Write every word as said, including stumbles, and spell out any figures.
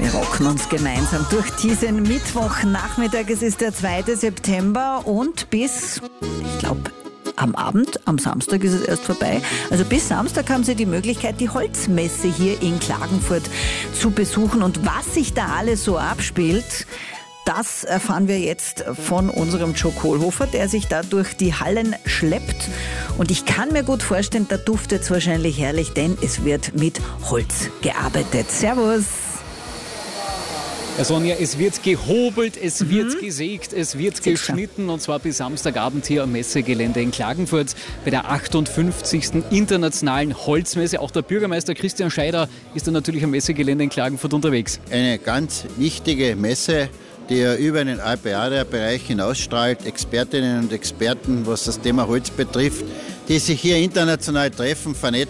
Wir rocken uns gemeinsam durch diesen Mittwochnachmittag. Es ist der zweite September und bis, ich glaube, am Abend, am Samstag ist es erst vorbei. Also bis Samstag haben Sie die Möglichkeit, die Holzmesse hier in Klagenfurt zu besuchen. Und was sich da alles so abspielt, das erfahren wir jetzt von unserem Joe Kohlhofer, der sich da durch die Hallen schleppt. Und ich kann mir gut vorstellen, da duftet es wahrscheinlich herrlich, denn es wird mit Holz gearbeitet. Servus! Ja, Sonja, es wird gehobelt, es mhm. wird gesägt, es wird Sicher. geschnitten und zwar bis Samstagabend hier am Messegelände in Klagenfurt bei der achtundfünfzigsten internationalen Holzmesse. Auch der Bürgermeister Christian Scheider ist dann natürlich am Messegelände in Klagenfurt unterwegs. Eine ganz wichtige Messe, die ja über den Alpe-Adria-Bereich hinausstrahlt. Expertinnen und Experten, was das Thema Holz betrifft, die sich hier international treffen, vernetzen